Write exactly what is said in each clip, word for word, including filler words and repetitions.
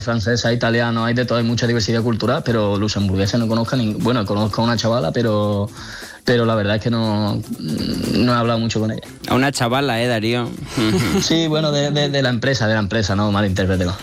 francesa, italiano, hay de todo, hay mucha diversidad cultural, pero luxemburguesa no conozco ni, bueno, conozco a una chavala, pero pero la verdad es que no, no he hablado mucho con ella. A una chavala, eh, Darío. Sí, bueno, de, de, de la empresa, de la empresa, no malinterprételo.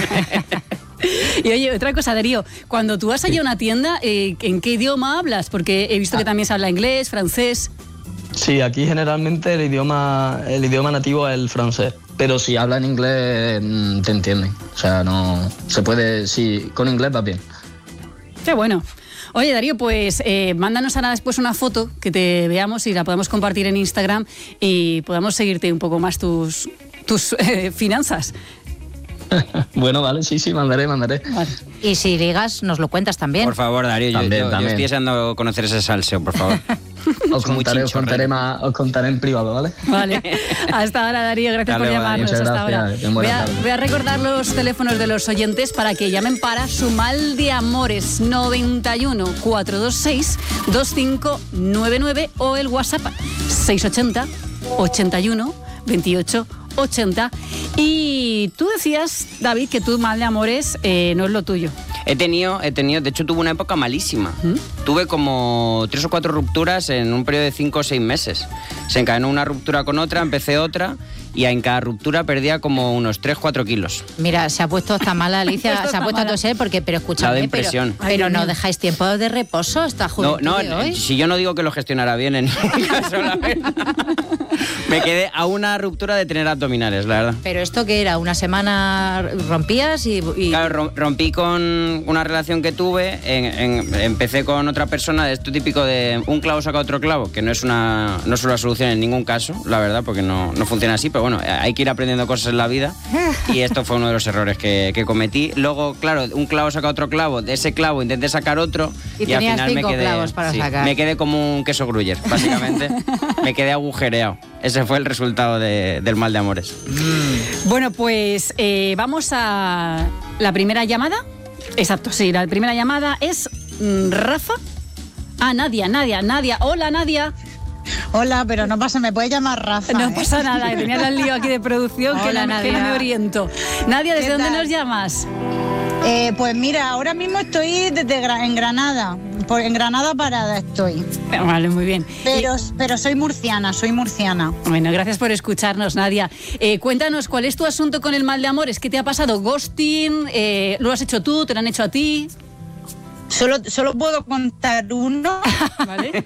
Y oye, otra cosa, Darío, cuando tú vas allí a una tienda, eh, ¿en qué idioma hablas? Porque he visto que también se habla inglés, francés. Sí, aquí generalmente el idioma el idioma nativo es el francés, pero si hablan inglés te entienden. O sea, no se puede, sí, con inglés va bien. Qué bueno. Oye, Darío, pues eh, mándanos ahora después una foto que te veamos y la podamos compartir en Instagram y podamos seguirte un poco más tus, tus eh, finanzas. Bueno, vale, sí, sí, mandaré, mandaré. Vale. Y si ligas, nos lo cuentas también. Por favor, Darío, yo, también, yo, también. yo estoy deseando conocer ese salseo, por favor. Os contaré, os contaré más, os contaré en privado, ¿vale? Vale. Hasta ahora, Darío, gracias Dale, por llamarnos. muchas Hasta gracias. ahora. Voy a, voy a recordar los teléfonos de los oyentes para que llamen para su mal de amores noventa y uno, cuatrocientos veintiséis, veinticinco noventa y nueve o el WhatsApp seiscientos ochenta, ochenta y uno, veintiocho, ochenta. Y tú decías, David, que tu mal de amores eh, no es lo tuyo. He tenido, he tenido, de hecho tuve una época malísima. ¿Mm? Tuve como tres o cuatro rupturas en un periodo de cinco o seis meses. Se encadenó una ruptura con otra, empecé otra y en cada ruptura perdía como unos tres o cuatro kilos. Mira, se ha puesto hasta mala, Alicia, se ha puesto a toser porque, pero escúchame, impresión. pero, pero no dejáis tiempo de reposo esta juventud No, no, de hoy. Si yo no digo que lo gestionara bien en ningún caso, la verdad. Me quedé a una ruptura de tener abdominales, la verdad. Pero esto que era, una semana rompías y... y... Claro, rompí con una relación que tuve, en, en, empecé con otra persona, de esto típico de un clavo saca otro clavo, que no es una no es una solución en ningún caso, la verdad, porque no, no funciona así, pero bueno, hay que ir aprendiendo cosas en la vida y esto fue uno de los errores que, que cometí. Luego, claro, un clavo saca otro clavo, de ese clavo intenté sacar otro y, y al final me quedé, clavos para sí, sacar. me quedé como un queso gruyer, básicamente. Me quedé agujereado. Ese fue el resultado de, del mal de amores. Mm. Bueno, pues eh, vamos a la primera llamada. Exacto, sí, la primera llamada es mm, Rafa. Ah, Nadia, Nadia, Nadia. Hola, Nadia. Hola, pero no pasa, me puedes llamar Rafa. No ¿eh? pasa nada, que tenía el lío aquí de producción. Hola, que, no, Nadia. que no me oriento. Nadia, ¿desde dónde nos llamas? Eh, pues mira, ahora mismo estoy desde Gra- en Granada. Por, en Granada Parada estoy. Vale, muy bien. Pero, y... pero soy murciana, soy murciana. Bueno, gracias por escucharnos, Nadia. Eh, cuéntanos, ¿cuál es tu asunto con el mal de amores? ¿Qué te ha pasado? ¿Ghosting? Eh, ¿Lo has hecho tú? ¿Te lo han hecho a ti? Solo, solo puedo contar uno. ¿Vale?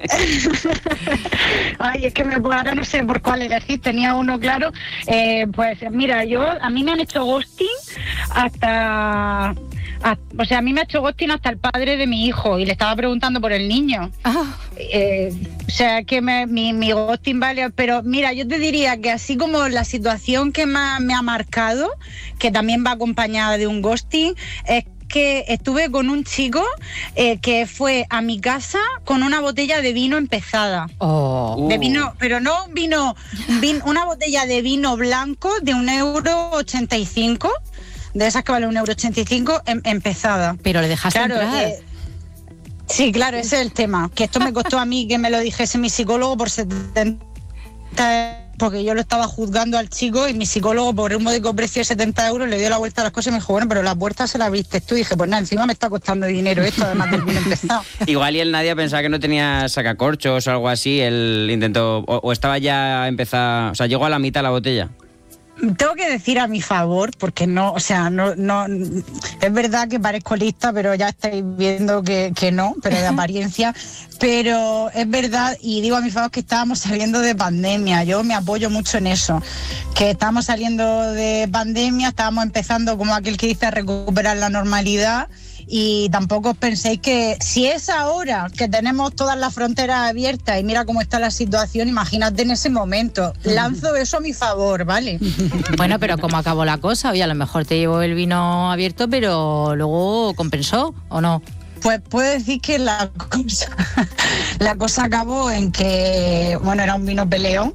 Ay, es que me, ahora no sé por cuál elegir, tenía uno claro. Eh, pues mira, yo a mí me han hecho ghosting hasta... A, o sea, a mí me ha hecho ghosting hasta el padre de mi hijo y le estaba preguntando por el niño. Ah. Eh, o sea, que me, mi, mi ghosting vale... Pero mira, yo te diría que así como la situación que más me ha marcado, que también va acompañada de un ghosting, es que estuve con un chico eh, que fue a mi casa con una botella de vino empezada. Oh. De vino, pero no vino, vino, una botella de vino blanco de un euro ochenta y cinco, de esas que vale un euro ochenta y cinco, em, empezada. Pero le dejaste claro, entrar. Eh, sí, claro, ese es el tema. Que esto me costó a mí que me lo dijese mi psicólogo por setenta, porque yo lo estaba juzgando al chico y mi psicólogo por un módico precio de setenta euros le dio la vuelta a las cosas y me dijo, bueno, pero la puerta se la viste tú. Y dije, pues nada, encima me está costando dinero esto, además del vino empezado. Igual y el Nadia pensaba que no tenía sacacorchos o algo así, él intentó, o, o estaba ya empezado, o sea, llegó a la mitad la botella. Tengo que decir a mi favor, porque no, o sea, no, no, es verdad que parezco lista, pero ya estáis viendo que, que no, pero de apariencia, pero es verdad, y digo a mi favor que estábamos saliendo de pandemia, yo me apoyo mucho en eso, que estábamos saliendo de pandemia, estábamos empezando como aquel que dice a recuperar la normalidad. Y tampoco os penséis que si es ahora que tenemos todas las fronteras abiertas y mira cómo está la situación, imagínate en ese momento. Lanzo eso a mi favor, ¿vale? Bueno, pero ¿cómo acabó la cosa? Oye, a lo mejor te llevó el vino abierto, pero luego compensó, ¿o no? Pues puedo decir que la cosa, la cosa acabó en que, bueno, era un vino peleón.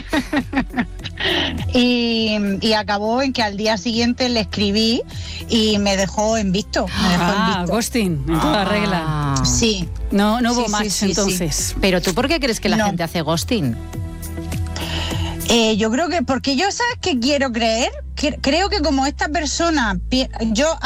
Y, y acabó en que al día siguiente le escribí y me dejó en visto. Me dejó ah, en visto. ghosting, en toda Ah. regla. Sí. No, no hubo Sí, match sí, sí, entonces. sí. Pero ¿tú por qué crees que la No. gente hace ghosting? Eh, yo creo que porque yo, ¿sabes qué quiero creer? cre- creo que como esta persona, pi- yo